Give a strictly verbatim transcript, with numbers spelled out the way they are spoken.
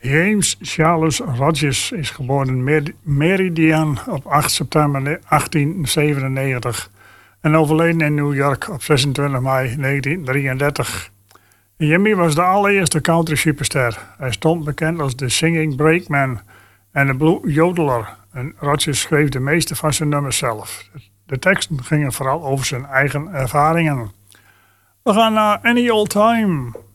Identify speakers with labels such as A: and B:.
A: James Charles Rogers is geboren in Mer- Meridian op acht september achttien zevenennegentig en overleden in New York op zesentwintig mei negentien drieëndertig. Jimmy was de allereerste country superster. Hij stond bekend als de Singing Brakeman en de Blue Yodeler. En Rogers schreef de meeste van zijn nummers zelf. De teksten gingen vooral over zijn eigen ervaringen. We gaan naar Any Old Time.